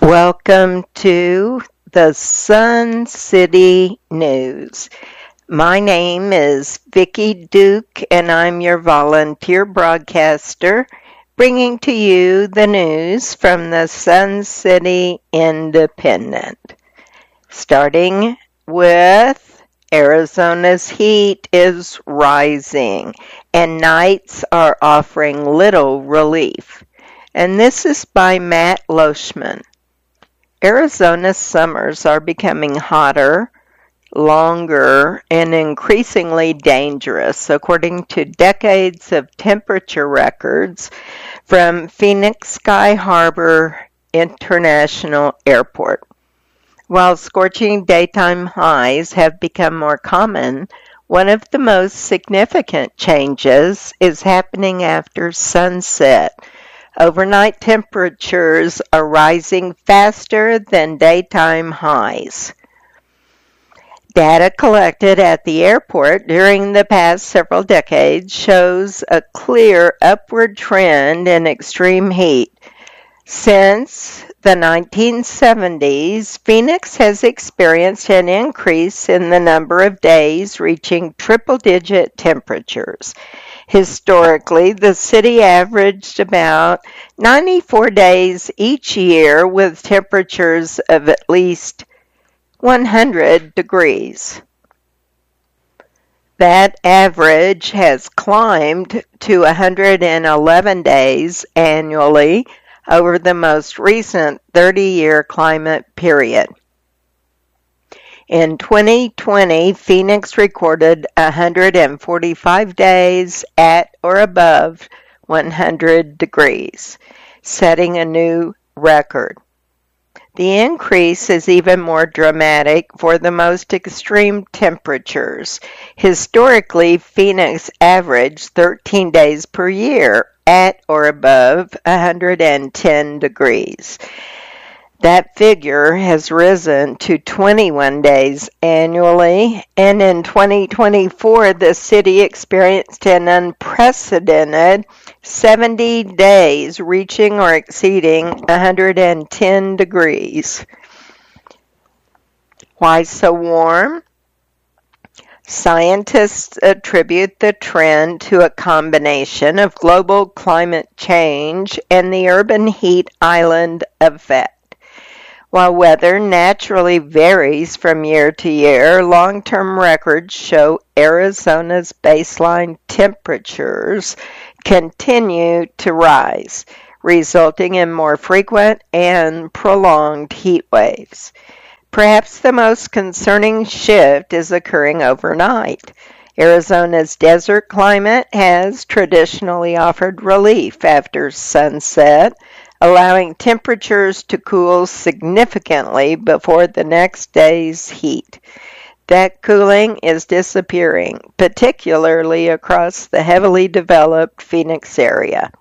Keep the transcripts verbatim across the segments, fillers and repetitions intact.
Welcome to the Sun City News. My name is Vicki Duke and I'm your volunteer broadcaster bringing to you the news from the Sun City Independent. Starting with Arizona's heat is rising and nights are offering little relief. And this is by Matt Loschman. Arizona's summers are becoming hotter, longer, and increasingly dangerous, according to decades of temperature records from Phoenix Sky Harbor International Airport. While scorching daytime highs have become more common, one of the most significant changes is happening after sunset. Overnight temperatures are rising faster than daytime highs. Data collected at the airport during the past several decades shows a clear upward trend in extreme heat. Since the nineteen seventies, Phoenix has experienced an increase in the number of days reaching triple-digit temperatures. Historically, the city averaged about ninety-four days each year with temperatures of at least one hundred degrees. That average has climbed to one hundred eleven days annually over the most recent thirty-year climate period. In twenty twenty, Phoenix recorded one hundred forty-five days at or above one hundred degrees, setting a new record. The increase is even more dramatic for the most extreme temperatures. Historically, Phoenix averaged thirteen days per year at or above one hundred ten degrees. That figure has risen to twenty-one days annually, and in twenty twenty-four, the city experienced an unprecedented seventy days, reaching or exceeding one hundred ten degrees. Why so warm? Scientists attribute the trend to a combination of global climate change and the urban heat island effect. While weather naturally varies from year to year, long-term records show Arizona's baseline temperatures continue to rise, resulting in more frequent and prolonged heat waves. Perhaps the most concerning shift is occurring overnight. Arizona's desert climate has traditionally offered relief after sunset, allowing temperatures to cool significantly before the next day's heat. That cooling is disappearing, particularly across the heavily developed Phoenix area.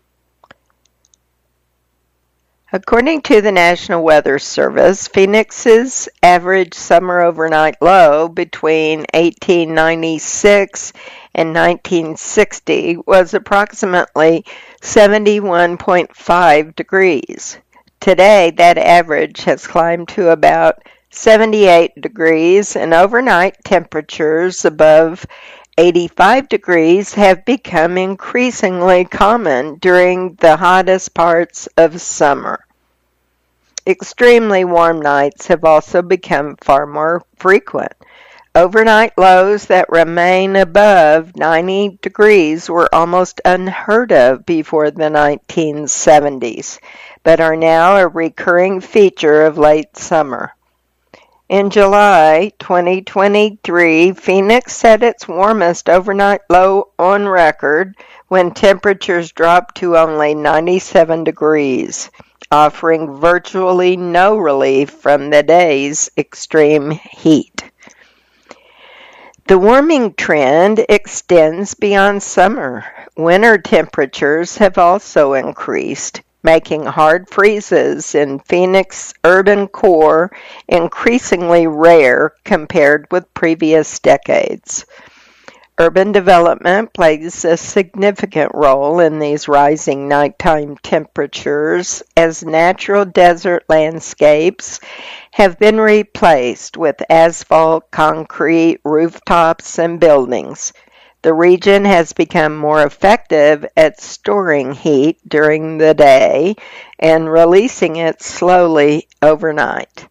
According to the National Weather Service, Phoenix's average summer overnight low between eighteen ninety-six and nineteen sixty was approximately seventy-one point five degrees. Today, that average has climbed to about seventy-eight degrees, and overnight temperatures above eighty-five degrees have become increasingly common during the hottest parts of summer. Extremely warm nights have also become far more frequent. Overnight lows that remain above ninety degrees were almost unheard of before the nineteen seventies, but are now a recurring feature of late summer. In July twenty twenty-three, Phoenix set its warmest overnight low on record when temperatures dropped to only ninety-seven degrees, offering virtually no relief from the day's extreme heat. The warming trend extends beyond summer. Winter temperatures have also increased, making hard freezes in Phoenix urban core increasingly rare compared with previous decades. Urban development plays a significant role in these rising nighttime temperatures as natural desert landscapes have been replaced with asphalt, concrete, rooftops, and buildings. The region has become more effective at storing heat during the day and releasing it slowly overnight.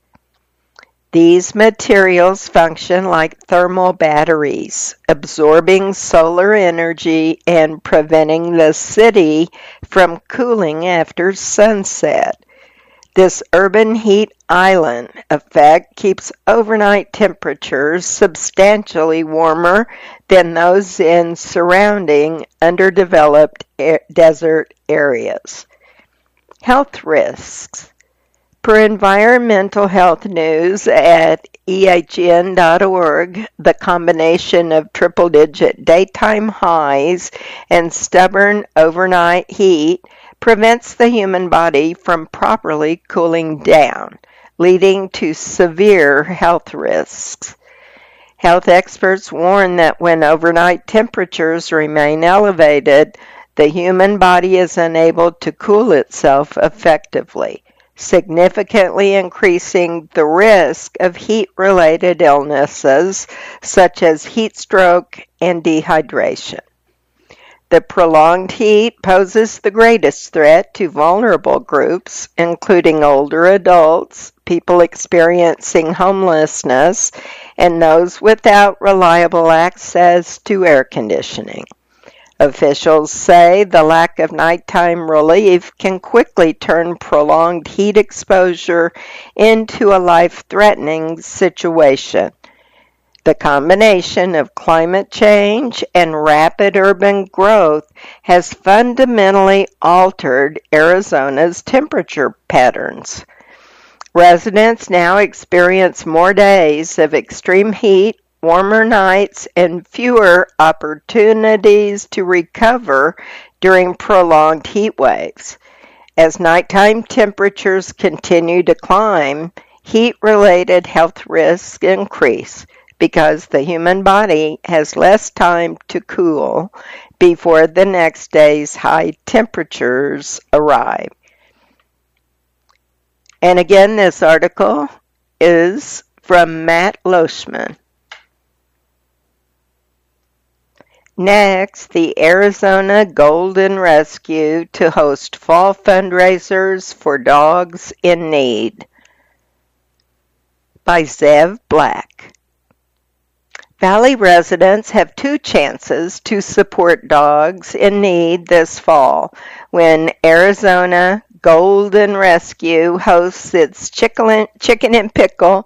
These materials function like thermal batteries, absorbing solar energy and preventing the city from cooling after sunset. This urban heat island effect keeps overnight temperatures substantially warmer than those in surrounding underdeveloped desert areas. Health risks. Per environmental health news at E H N dot org, the combination of triple-digit daytime highs and stubborn overnight heat prevents the human body from properly cooling down, leading to severe health risks. Health experts warn that when overnight temperatures remain elevated, the human body is unable to cool itself effectively, significantly increasing the risk of heat-related illnesses such as heat stroke and dehydration. The prolonged heat poses the greatest threat to vulnerable groups, including older adults, people experiencing homelessness, and those without reliable access to air conditioning. Officials say the lack of nighttime relief can quickly turn prolonged heat exposure into a life-threatening situation. The combination of climate change and rapid urban growth has fundamentally altered Arizona's temperature patterns. Residents now experience more days of extreme heat, warmer nights, and fewer opportunities to recover during prolonged heat waves. As nighttime temperatures continue to climb, heat-related health risks increase because the human body has less time to cool before the next day's high temperatures arrive. And again, this article is from Matt Loschman. Next, the Arizona Golden Rescue to host fall fundraisers for dogs in need by Zev Black. Valley residents have two chances to support dogs in need this fall when Arizona Golden Rescue hosts its Chicken, Chicken and Pickle